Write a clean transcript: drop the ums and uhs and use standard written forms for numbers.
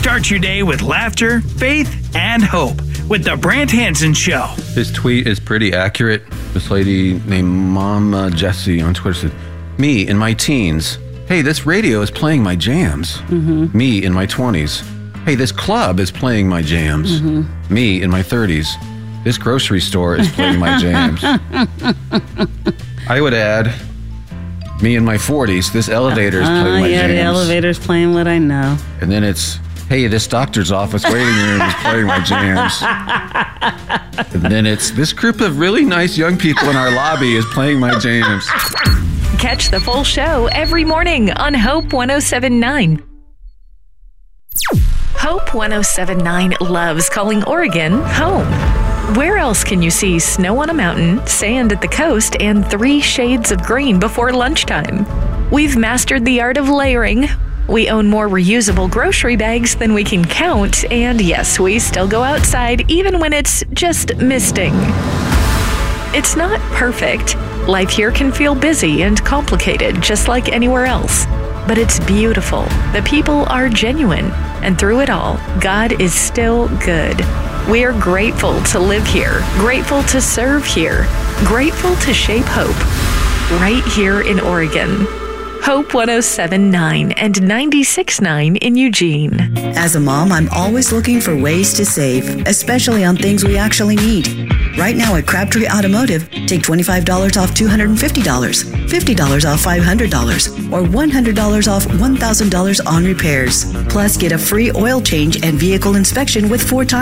Start your day with laughter, faith, and hope with The Brant Hansen Show. This tweet is pretty accurate. This lady named Mama Jessie on Twitter said, "Me in my teens. Hey, this radio is playing my jams." Me in my 20s. Hey, this club is playing my jams. Me in my 30s. This grocery store is playing my jams. I would add, me in my 40s. This elevator is playing my jams. The elevator's playing what I know. And then it's, hey, this doctor's office waiting room is playing my jams. And then it's, this group of really nice young people in our lobby is playing my jams. Catch the full show every morning on Hope 107.9. Hope 107.9 loves calling Oregon home. Where else can you see snow on a mountain, sand at the coast, and 3 shades of green before lunchtime? We've mastered the art of layering. We own more reusable grocery bags than we can count, and yes, we still go outside even when it's just misting. It's not perfect. Life here can feel busy and complicated, just like anywhere else. But it's beautiful. The people are genuine. And through it all, God is still good. We are grateful to live here, grateful to serve here, grateful to shape hope. Right here in Oregon. Hope 107.9 and 96.9 in Eugene. As a mom, I'm always looking for ways to save, especially on things we actually need. Right now at Crabtree Automotive, take $25 off $250, $50 off $500, or $100 off $1,000 on repairs. Plus, get a free oil change and vehicle inspection with 4 times